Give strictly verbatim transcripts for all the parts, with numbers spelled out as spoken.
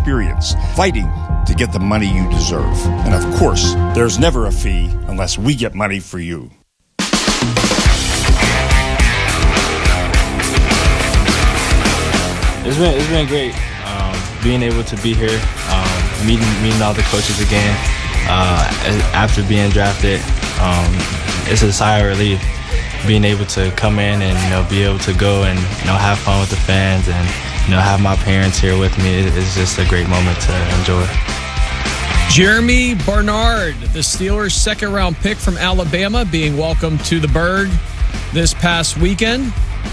experience, fighting to get the money you deserve. And of course, there's never a fee unless we get money for you. It's been it's been great um, being able to be here, um, meeting meeting all the coaches again uh, after being drafted. Um, it's a sigh of relief being able to come in and you know be able to go and you know have fun with the fans and you know have my parents here with me. It's just a great moment to enjoy. Jeremy Bernard, the Steelers' second-round pick from Alabama, being welcomed to the Berg this past weekend.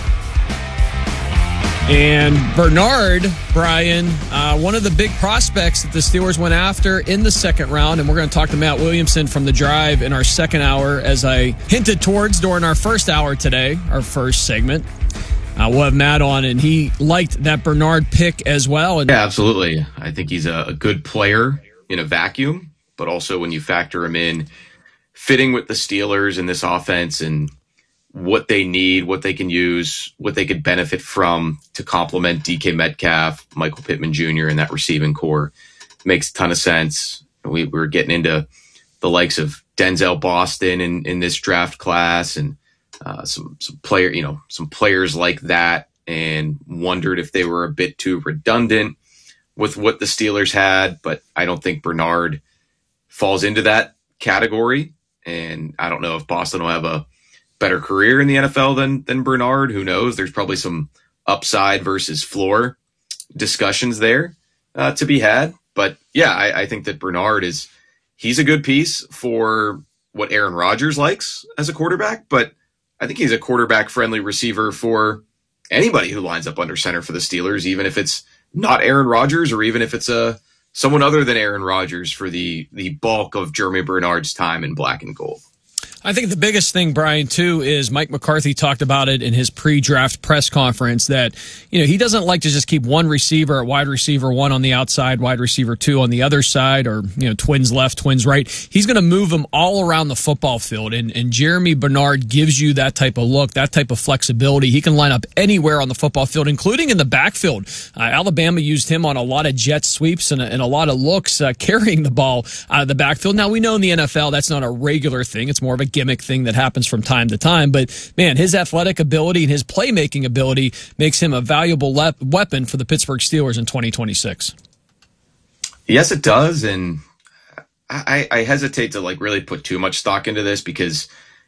And Bernard, Brian, uh, one of the big prospects that the Steelers went after in the second round, and we're going to talk to Matt Williamson from The Drive in our second hour, as I hinted towards during our first hour today, our first segment. Uh, we'll have Matt on, and he liked that Bernard pick as well. And yeah, absolutely. I think he's a, a good player in a vacuum, but also when you factor him in, fitting with the Steelers in this offense and what they need, what they can use, what they could benefit from to complement D K Metcalf, Michael Pittman Junior in that receiving core makes a ton of sense. We, we were getting into the likes of Denzel Boston in, in this draft class and uh, some some player, you know, some players like that, and wondered if they were a bit too redundant with what the Steelers had. But I don't think Bernard falls into that category, and I don't know if Boston will have a better career in the N F L than than Bernard. Who knows? There's probably some upside versus floor discussions there uh, to be had. But yeah, I, I think that Bernard is he's a good piece for what Aaron Rodgers likes as a quarterback. But I think he's a quarterback friendly receiver for anybody who lines up under center for the Steelers, even if it's not Aaron Rodgers or even if it's a someone other than Aaron Rodgers for the the bulk of Jeremy Bernard's time in black and gold. I think the biggest thing, Brian, too, is Mike McCarthy talked about it in his pre-draft press conference that, you know, he doesn't like to just keep one receiver at wide receiver one on the outside, wide receiver two on the other side, or, you know, twins left, twins right. He's going to move them all around the football field. And, and Jeremy Bernard gives you that type of look, that type of flexibility. He can line up anywhere on the football field, including in the backfield. Uh, Alabama used him on a lot of jet sweeps and a, and a lot of looks uh, carrying the ball out of the backfield. Now, we know in the N F L that's not a regular thing. It's more of a gimmick thing that happens from time to time. But, man, his athletic ability and his playmaking ability makes him a valuable le- weapon for the Pittsburgh Steelers in twenty twenty-six. Yes, it does. And I, I hesitate to, like, really put too much stock into this because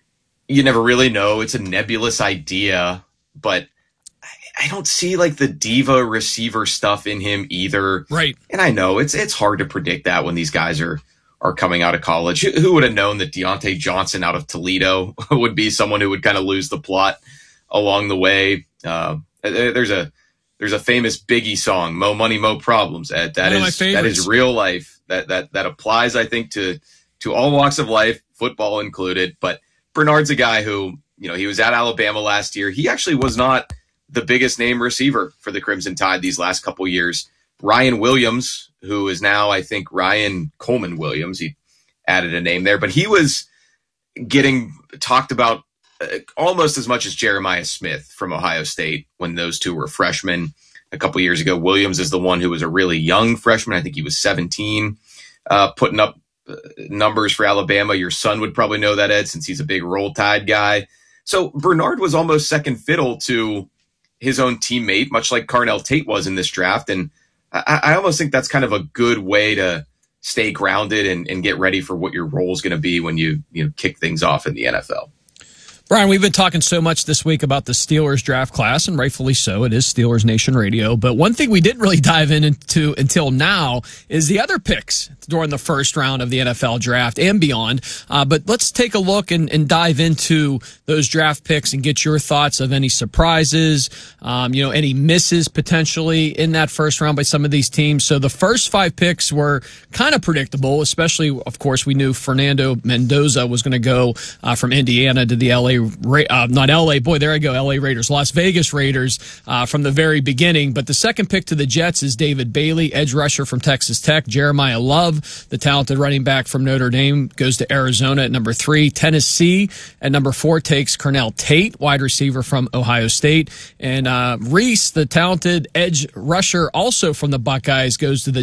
you never really know. It's a nebulous idea. But I, I don't see, like, the diva receiver stuff in him either. Right. And I know it's it's hard to predict that when these guys are are coming out of college. Who would have known that Deontay Johnson out of Toledo would be someone who would kind of lose the plot along the way? Uh, there's a there's a famous Biggie song, "Mo Money, Mo Problems." Uh, that One of my is that is real life. That that that applies, I think, to to all walks of life, football included. But Bernard's a guy who, you know, he was at Alabama last year. He actually was not the biggest name receiver for the Crimson Tide these last couple years. Ryan Williams, who is now, I think, Ryan Coleman Williams. He added a name there, but he was getting talked about uh, almost as much as Jeremiah Smith from Ohio State when those two were freshmen a couple years ago. Williams is the one who was a really young freshman. I think he was seventeen, uh, putting up uh, numbers for Alabama. Your son would probably know that, Ed, since he's a big Roll Tide guy. So Bernard was almost second fiddle to his own teammate, much like Carnell Tate was in this draft. And I, I almost think that's kind of a good way to stay grounded and, and get ready for what your role is going to be when you, you know, kick things off in the N F L. Brian, we've been talking so much this week about the Steelers draft class, and rightfully so. It is Steelers Nation Radio. But one thing we didn't really dive into until now is the other picks during the first round of the N F L draft and beyond. Uh, but let's take a look and, and dive into those draft picks and get your thoughts of any surprises, um, you know, any misses potentially in that first round by some of these teams. So the first five picks were kind of predictable, especially, of course, we knew Fernando Mendoza was going to go uh, from Indiana to the L A Uh, not L A, boy, there I go, L A Raiders, Las Vegas Raiders uh, from the very beginning. But the second pick to the Jets is David Bailey, edge rusher from Texas Tech. Jeremiah Love, the talented running back from Notre Dame, goes to Arizona at number three. Tennessee at number four takes Carnell Tate, wide receiver from Ohio State. And uh, Reese, the talented edge rusher also from the Buckeyes, goes to the